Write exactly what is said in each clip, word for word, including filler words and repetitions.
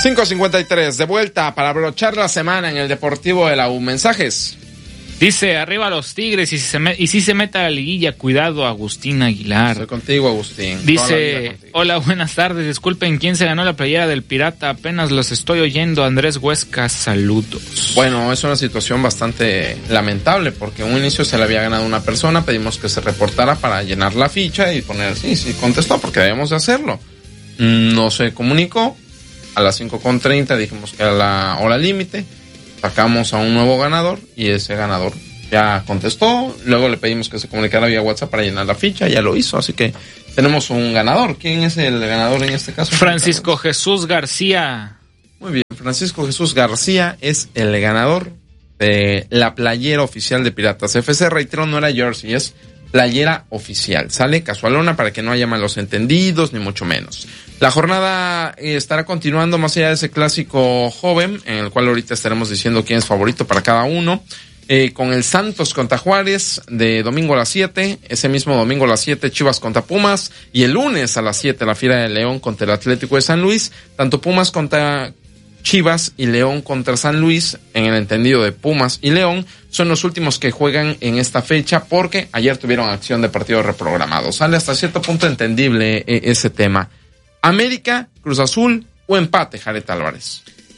cinco cincuenta y tres, de vuelta para abrochar la semana en el Deportivo de la U. Mensajes. Dice, arriba los Tigres y si se, me, y si se mete a la liguilla, cuidado Agustín Aguilar. Estoy contigo, Agustín. Dice, hola, buenas tardes, disculpen, ¿quién se ganó la playera del Pirata? Apenas los estoy oyendo, Andrés Huesca, saludos. Bueno, es una situación bastante lamentable porque en un inicio se le había ganado una persona, pedimos que se reportara para llenar la ficha y poner, sí, sí, contestó porque debemos de hacerlo. No se comunicó, a las cinco con treinta dijimos que era la hora límite. Sacamos a un nuevo ganador y ese ganador ya contestó. Luego le pedimos que se comunicara vía WhatsApp para llenar la ficha, ya lo hizo. Así que tenemos un ganador. ¿Quién es el ganador en este caso? Francisco Jesús García. Muy bien, Francisco Jesús García es el ganador de la playera oficial de Piratas F C. Reitero, no era jersey, es playera oficial. Sale casualona para que no haya malos entendidos, ni mucho menos. La jornada estará continuando más allá de ese clásico joven, en el cual ahorita estaremos diciendo quién es favorito para cada uno, eh, con el Santos contra Juárez de domingo a las siete, ese mismo domingo a las siete Chivas contra Pumas, y el lunes a las siete la Fiera de León contra el Atlético de San Luis, tanto Pumas contra Chivas y León contra San Luis, en el entendido de Pumas y León, son los últimos que juegan en esta fecha porque ayer tuvieron acción de partidos reprogramados. Sale hasta cierto punto entendible eh, ese tema. América, Cruz Azul o empate, Jared Álvarez.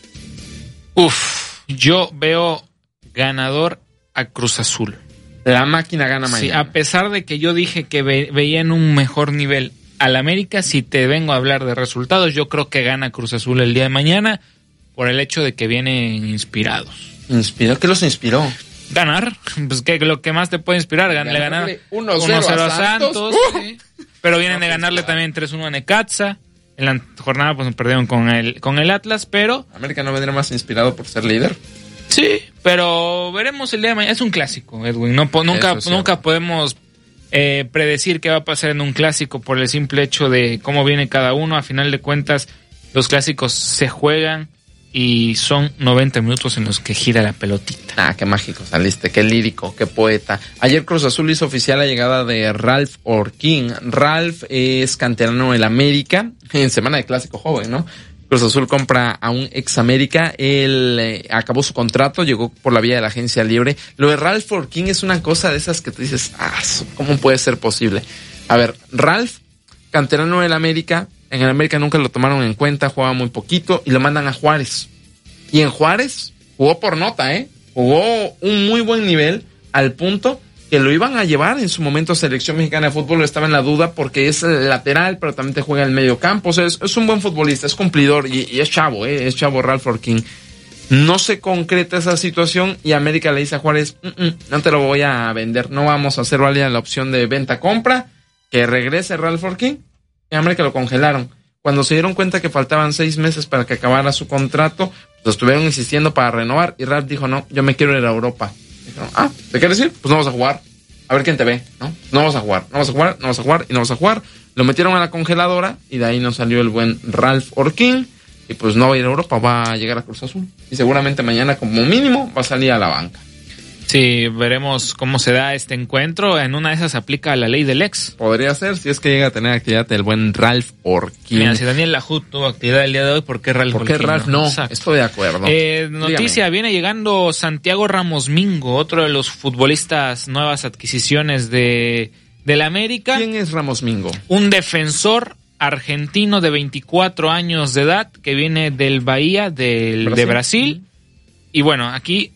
Uf, yo veo ganador a Cruz Azul. La máquina gana mañana. Sí, a pesar de que yo dije que ve, veía en un mejor nivel al América, si te vengo a hablar de resultados, yo creo que gana Cruz Azul el día de mañana por el hecho de que vienen inspirados. ¿Inspiró? ¿Qué los inspiró? Ganar, pues que lo que más te puede inspirar, gan- le ganar uno cero a Santos, Santos uh. sí. Pero vienen de ganarle también tres uno a Necaxa. En la jornada pues perdieron con el con el Atlas, pero América no vendría más inspirado por ser líder. Sí, pero veremos el día de mañana. Es un clásico, Edwin. No po- nunca nunca podemos eh, predecir qué va a pasar en un clásico por el simple hecho de cómo viene cada uno. A final de cuentas, los clásicos se juegan y son noventa minutos en los que gira la pelotita. Ah, qué mágico saliste, qué lírico, qué poeta. Ayer Cruz Azul hizo oficial la llegada de Ralph Orquín. Ralph es canterano del América, en semana de clásico joven, ¿no? Cruz Azul compra a un ex América, él eh, acabó su contrato, llegó por la vía de la agencia libre. Lo de Ralph Orquín es una cosa de esas que tú dices, ah, ¿cómo puede ser posible? A ver, Ralph, canterano del América, en el América nunca lo tomaron en cuenta, jugaba muy poquito y lo mandan a Juárez. Y en Juárez jugó por nota, ¿eh? Jugó un muy buen nivel al punto que lo iban a llevar en su momento a Selección Mexicana de Fútbol. Estaba en la duda porque es lateral, pero también te juega en el medio campo. O sea, es, es un buen futbolista, es cumplidor y, y es chavo, ¿eh? Es chavo Ralph Orquín. No se concreta esa situación y América le dice a Juárez, no te lo voy a vender, no vamos a hacer válida la opción de venta-compra, que regrese Ralph Orquín. Y América lo congelaron. Cuando se dieron cuenta que faltaban seis meses para que acabara su contrato, pues estuvieron insistiendo para renovar y Ralph dijo, no, yo me quiero ir a Europa. Dijeron, ah, ¿te quieres ir? Pues no vas a jugar. A ver quién te ve, ¿no? No vas a jugar, no vas a jugar, no vas a jugar y no vas a jugar. Lo metieron a la congeladora y de ahí nos salió el buen Ralph Orquín y pues no va a ir a Europa, va a llegar a Cruz Azul. Y seguramente mañana como mínimo va a salir a la banca. Sí, veremos cómo se da este encuentro. En una de esas aplica la ley del ex. Podría ser, si es que llega a tener actividad el buen Ralph Orquín. Mira, si Daniel Lahoud tuvo actividad el día de hoy, ¿por qué Ralph ¿Por qué Orquín? Ralph no? no estoy de acuerdo. Eh, noticia, Dígame. Viene llegando Santiago Ramos Mingo, otro de los futbolistas nuevas adquisiciones de, de la América. ¿Quién es Ramos Mingo? Un defensor argentino de veinticuatro años de edad que viene del Bahía del, ¿Brasil? de Brasil. Y bueno, aquí...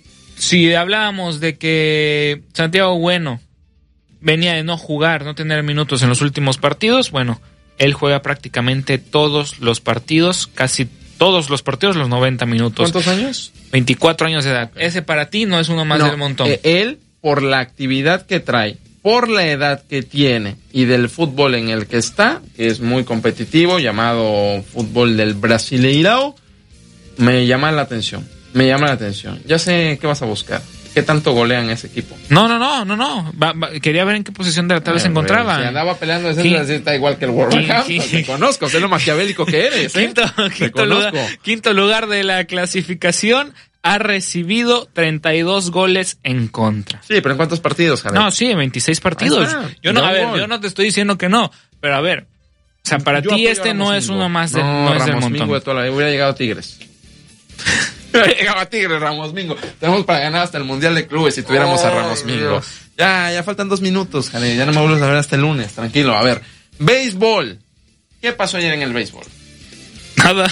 Si hablábamos de que Santiago Bueno venía de no jugar, no tener minutos en los últimos partidos, bueno, él juega prácticamente todos los partidos, casi todos los partidos, los noventa minutos. ¿Cuántos años? veinticuatro años de edad. Ese para ti no es uno más no, del montón. Eh, él, por la actividad que trae, por la edad que tiene y del fútbol en el que está, que es muy competitivo, llamado fútbol del Brasileirao, me llama la atención. Me llama la atención. Ya sé qué vas a buscar. ¿Qué tanto golean ese equipo? No, no, no, no, no. Va, va, quería ver en qué posición de la tabla se encontraba. Si andaba peleando de centro, está igual que el Wolverhampton. Te conozco, sé lo maquiavélico que eres. ¿eh? Quinto, quinto, lugar, quinto lugar de la clasificación. Ha recibido treinta y dos goles en contra. Sí, pero ¿en cuántos partidos, Javier? No, sí, en veintiséis partidos. Yo no, a ver, yo no te estoy diciendo que no. Pero a ver, O sea, para ti este no es uno más del, no, no es del montón. Mingo de toda la vida. Hubiera llegado a Tigres. Hubiera llegado a Tigres, Ramos Mingo. Tenemos para ganar hasta el Mundial de Clubes si tuviéramos oh, a Ramos Mingo. Dios. Ya, ya faltan dos minutos, Jale. Ya no me vuelves a ver hasta el lunes. Tranquilo, a ver. Béisbol. ¿Qué pasó ayer en el béisbol? Nada.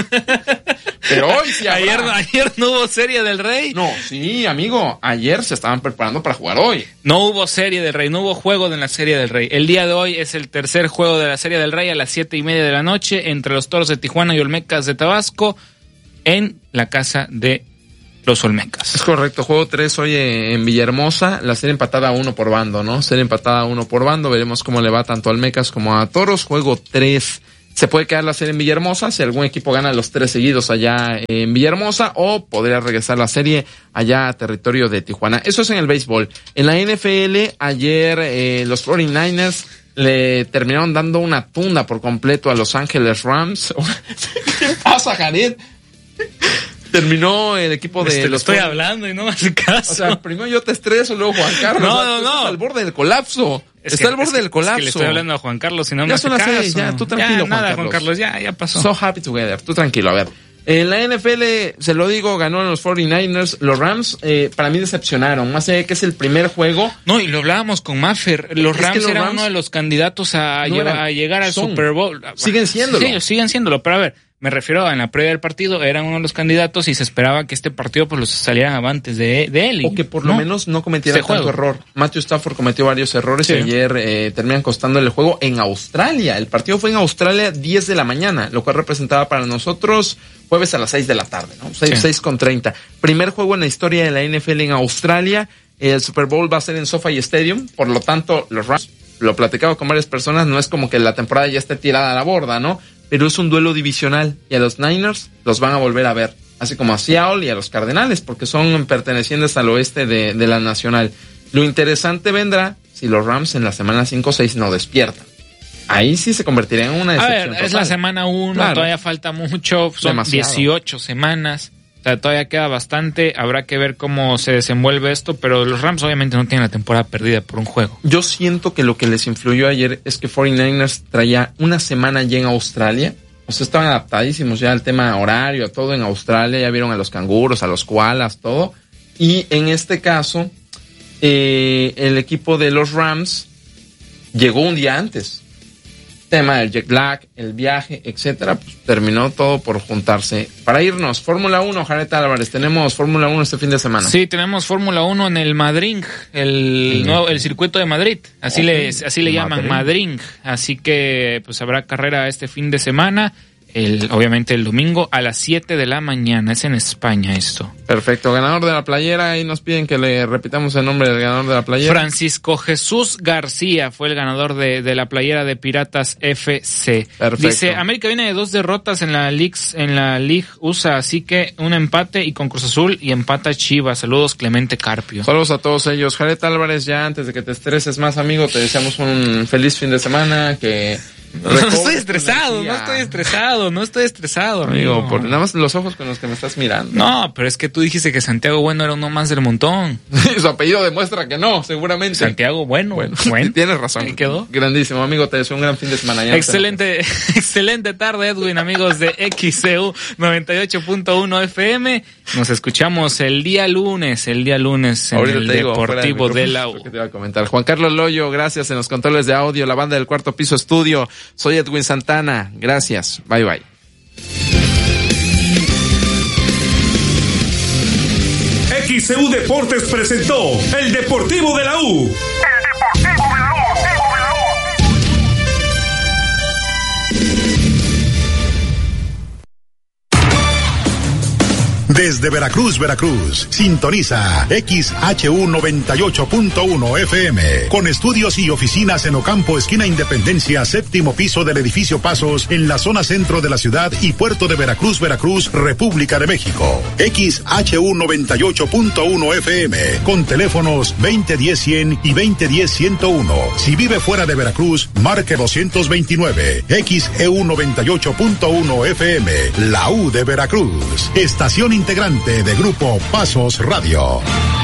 Pero hoy sí habrá. Ayer, ayer no hubo Serie del Rey. No, sí, amigo. Ayer se estaban preparando para jugar hoy. No hubo Serie del Rey, no hubo juego de la Serie del Rey. El día de hoy es el tercer juego de la Serie del Rey a las siete y media de la noche entre los Toros de Tijuana y Olmecas de Tabasco en la casa de los Olmecas. Es correcto, juego tres hoy en Villahermosa, la serie empatada a uno por bando, ¿no? Serie empatada a uno por bando, veremos cómo le va tanto a Olmecas como a Toros. Juego tres. Se puede quedar la serie en Villahermosa si algún equipo gana los tres seguidos allá en Villahermosa, o podría regresar la serie allá a territorio de Tijuana. Eso es en el béisbol. En la N F L, ayer eh, los cuarenta y nueve ers le terminaron dando una tunda por completo a Los Ángeles Rams. ¿Qué pasa, Jared? Terminó el equipo de este, los... estoy hablando y no me hace caso. O sea, primero yo te estreso, luego Juan Carlos. No, o sea, no, no. Estás al borde del colapso. Es Está que, al borde es que, del colapso. Es que le estoy hablando a Juan Carlos y no ya me hace son las caso. seis, ya, tú tranquilo, ya, Juan nada, Carlos. Juan Carlos, ya, ya pasó. So happy together, tú tranquilo, a ver. En la N F L, se lo digo, ganó los cuarenta y nueve ers. Los Rams, eh, para mí decepcionaron. Más allá de que es el primer juego. No, y lo hablábamos con Maffer. Los Es Rams que los eran Rams uno de los candidatos a, no llevar, eran, a llegar al son. Super Bowl. Siguen siéndolo. Sí, siguen siéndolo. Pero a ver, me refiero a en la previa del partido, eran uno de los candidatos y se esperaba que este partido pues los salieran avantes de, de él. O que por lo no, menos no cometiera este tanto juego. error. Matthew Stafford cometió varios errores Sí. y ayer eh, terminan costándole el juego en Australia. El partido fue en Australia diez de la mañana, lo cual representaba para nosotros jueves a las seis de la tarde, ¿no? seis, seis con treinta. Primer juego en la historia de la N F L en Australia. El Super Bowl va a ser en SoFi Stadium, por lo tanto, los Rams, lo he platicado con varias personas, no es como que la temporada ya esté tirada a la borda, ¿no? Pero es un duelo divisional y a los Niners los van a volver a ver, así como a Seattle y a los Cardenales, porque son pertenecientes al oeste de, de la Nacional. Lo interesante vendrá si los Rams en la semana cinco o seis no despiertan. Ahí sí se convertiría en una decepción. A ver, total. es la semana uno, claro. Todavía falta mucho, son demasiado. dieciocho semanas. O sea, todavía queda bastante, habrá que ver cómo se desenvuelve esto, pero los Rams obviamente no tienen la temporada perdida por un juego. Yo siento que lo que les influyó ayer es que cuarenta y nueve ers traía una semana ya en Australia, o sea, estaban adaptadísimos ya al tema horario, a todo en Australia, ya vieron a los canguros, a los koalas, todo, y en este caso, eh, el equipo de los Rams llegó un día antes. Tema del jet lag, el viaje, etcétera, pues terminó todo por juntarse. Para irnos, Fórmula uno, Jared Álvarez, tenemos Fórmula uno este fin de semana. Sí, tenemos Fórmula uno en el Madrid, el, sí. nuevo, el circuito de Madrid, así okay. le, así le llaman Madrid, así que pues habrá carrera este fin de semana. El, obviamente el domingo a las siete de la mañana, es en España esto. Perfecto, ganador de la playera, ahí nos piden que le repitamos el nombre del ganador de la playera. Francisco Jesús García fue el ganador de, de la playera de Piratas F C. Perfecto. Dice, América viene de dos derrotas en la League, en la League U S A, así que un empate y con Cruz Azul y empata Chivas. Saludos, Clemente Carpio. Saludos a todos ellos. Jared Álvarez, ya antes de que te estreses más, amigo, te deseamos un feliz fin de semana, que... No, no estoy estresado, no estoy estresado, no estoy estresado, amigo. amigo. Por nada más los ojos con los que me estás mirando. No, pero es que tú dijiste que Santiago Bueno era uno más del montón. Su apellido demuestra que no, seguramente. Santiago Bueno. Bueno, bueno. Tienes razón. ¿Qué quedó? Grandísimo, amigo, te deseo un gran fin de semana. Ya excelente, excelente tarde, Edwin, amigos de X C U noventa y ocho punto uno F M. Nos escuchamos el día lunes, el día lunes en Ahorita el digo, Deportivo de la U. ¿Qué te iba a comentar? Juan Carlos Loyo, gracias en los controles de audio, la banda del Cuarto Piso Estudio. Soy Edwin Santana, gracias, bye bye. X C U Deportes presentó el Deportivo de la U. El Deportivo de la U. Desde Veracruz, Veracruz, sintoniza X H U noventa y ocho punto uno F M, con estudios y oficinas en Ocampo, esquina Independencia, séptimo piso del edificio Pasos, en la zona centro de la ciudad y puerto de Veracruz, Veracruz, República de México. X H U noventa y ocho punto uno F M, con teléfonos veinte diez cien y veinte diez ciento uno. Si vive fuera de Veracruz, marque doscientos veintinueve. X E U noventa y ocho punto uno F M, la U de Veracruz. Estación integrante de Grupo Pasos Radio.